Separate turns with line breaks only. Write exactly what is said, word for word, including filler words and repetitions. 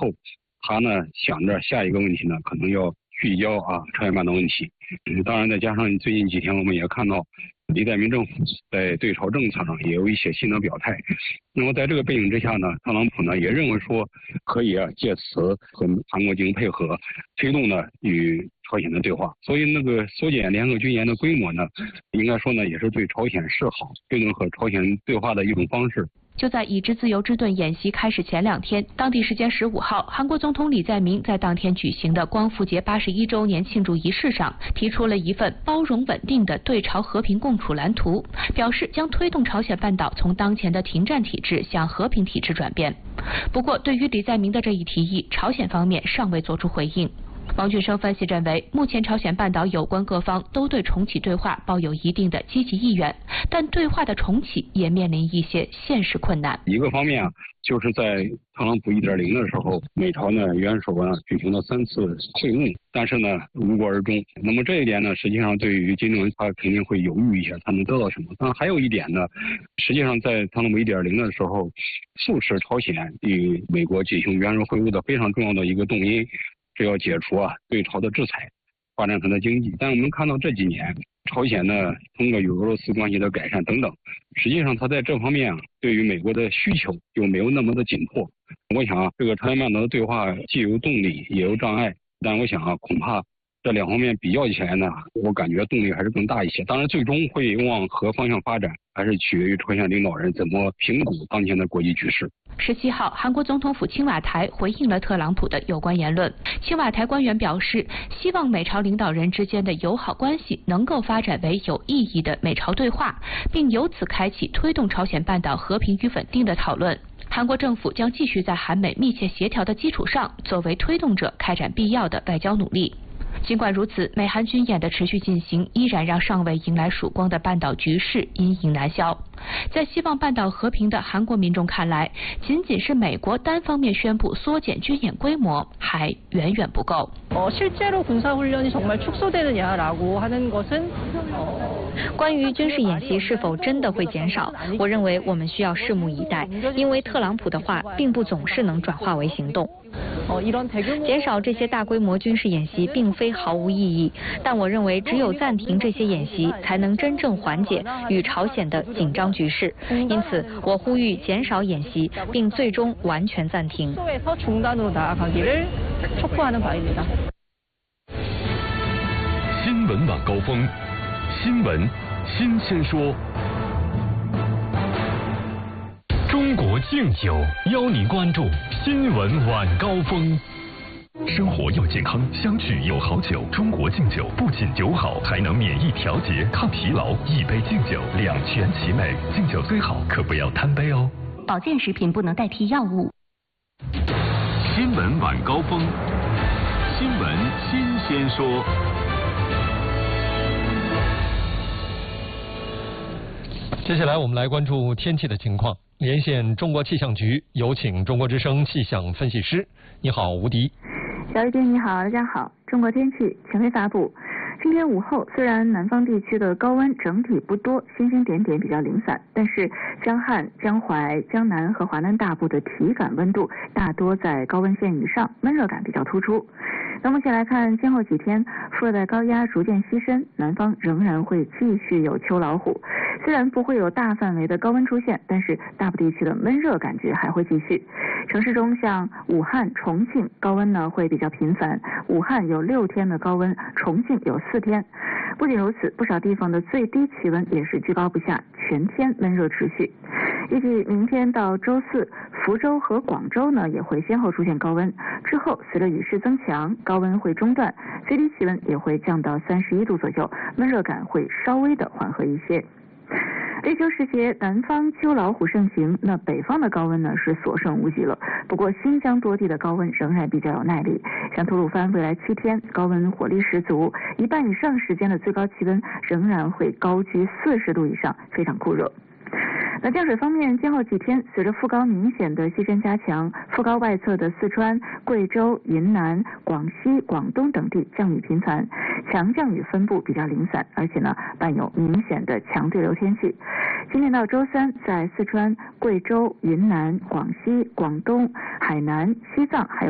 后，他呢想着下一个问题呢，可能要聚焦啊朝鲜半岛问题。嗯，当然再加上最近几天我们也看到，李在明政府在对朝政策上也有一些新的表态。那么在这个背景之下呢，特朗普呢也认为说可以啊借此和韩国进行配合，推动呢与朝鲜的对话。所以那个缩减联合军演的规模呢，应该说呢也是对朝鲜示好，推动和朝鲜对话的一种方式。
就在已知自由之盾演习开始前两天，当地时间十五号，韩国总统李在明在当天举行的光复节八十一周年庆祝仪式上，提出了一份包容稳定的对朝和平共处蓝图，表示将推动朝鲜半岛从当前的停战体制向和平体制转变。不过，对于李在明的这一提议，朝鲜方面尚未作出回应。王俊生分析认为，目前朝鲜半岛有关各方都对重启对话抱有一定的积极意愿，但对话的重启也面临一些现实困难。
一个方面啊，就是在特朗普 一点零 的时候，美朝呢元首呢举行了三次会晤，但是呢无果而终。那么这一点呢，实际上对于金正恩他肯定会犹豫一下，他能得到什么？但还有一点呢，实际上在特朗普 一点零 的时候，促使朝鲜与美国进行元首会晤的非常重要的一个动因，是要解除啊对朝的制裁，发展它的经济。但我们看到这几年，朝鲜呢通过与俄罗斯关系的改善等等，实际上它在这方面啊，对于美国的需求又没有那么的紧迫。我想啊，这个朝鲜半岛的对话既有动力也有障碍，但我想啊，恐怕这两方面比较起来呢，我感觉动力还是更大一些。当然，最终会往何方向发展，还是取决于朝鲜领导人怎么评估当前的国际局势。
十七号，韩国总统府青瓦台回应了特朗普的有关言论。青瓦台官员表示，希望美朝领导人之间的友好关系能够发展为有意义的美朝对话，并由此开启推动朝鲜半岛和平与稳定的讨论。韩国政府将继续在韩美密切协调的基础上，作为推动者开展必要的外交努力。尽管如此，美韩军演的持续进行，依然让尚未迎来曙光的半岛局势阴影难消。在希望半岛和平的韩国民众看来，仅仅是美国单方面宣布缩减军演规模，还远远不够。
关于军事演习是否真的会减少，我认为我们需要拭目以待，因为特朗普的话并不总是能转化为行动。减少这些大规模军事演习并非毫无意义，但我认为只有暂停这些演习，才能真正缓解与朝鲜的紧张局势。因此，我呼吁减少演习，并最终完全暂停。
新闻晚高峰，新闻新鲜说。中国敬酒邀您关注新闻晚高峰。生活又健康，相聚又好酒。中国敬酒不仅酒好，还能免疫调节、抗疲劳。一杯敬酒，两全其美。敬酒最好，可不要贪杯哦。
保健食品不能代替药物。
新闻晚高峰，新闻新鲜说。
接下来我们来关注天气的情况。连线中国气象局，有请中国之声气象分析师。你好，吴迪。
小雨丁你好，大家好。中国天气权威发布。今天午后，虽然南方地区的高温整体不多，星星点点比较零散，但是江汉、江淮、江南和华南大部的体感温度大多在高温线以上，闷热感比较突出。那目前来看，今后几天副热带高压逐渐西伸，南方仍然会继续有秋老虎。虽然不会有大范围的高温出现，但是大部地区的闷热感觉还会继续。城市中像武汉、重庆高温呢会比较频繁，武汉有六天的高温，重庆有四天。不仅如此，不少地方的最低气温也是居高不下，全天闷热持续。预计明天到周四，福州和广州呢也会先后出现高温，之后随着雨势增强，高温会中断，最低气温也会降到三十一度左右，闷热感会稍微的缓和一些。立秋时节，南方秋老虎盛行，那北方的高温呢是所剩无几了。不过新疆多地的高温仍然比较有耐力，像吐鲁番未来七天高温火力十足，一半以上时间的最高气温仍然会高居四十度以上，非常酷热。那降水方面，今后几天随着副高明显的西伸加强，副高外侧的四川、贵州、云南、广西、广东等地降雨频繁，强降雨分布比较零散，而且呢伴有明显的强对流天气。今天到周三，在四川、贵州、云南、广西、广东、海南、西藏还有